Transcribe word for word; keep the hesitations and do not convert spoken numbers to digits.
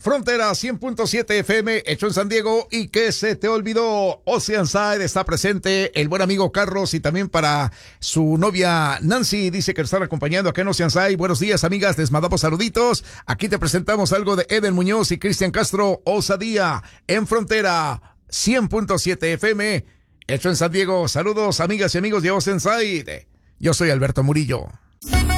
Frontera cien punto siete F M, hecho en San Diego. ¿Y qué se te olvidó? Oceanside está presente, el buen amigo Carlos, y también para su novia Nancy, dice que están acompañando acá en Oceanside. Buenos días, amigas, les mandamos saluditos. Aquí te presentamos algo de Eden Muñoz y Cristian Castro, Osadía, en Frontera cien punto siete F M, hecho en San Diego. Saludos, amigas y amigos de Oceanside. Yo soy Alberto Murillo.